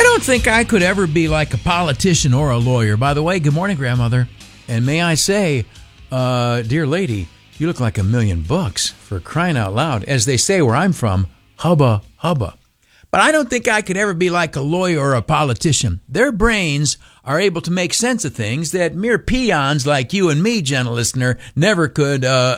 don't think I could ever be like a politician or a lawyer. By the way, good morning, grandmother. And may I say, dear lady, you look like $1,000,000 for crying out loud. As they say where I'm from, hubba, hubba. But I don't think I could ever be like a lawyer or a politician. Their brains are able to make sense of things that mere peons like you and me, gentle listener, never could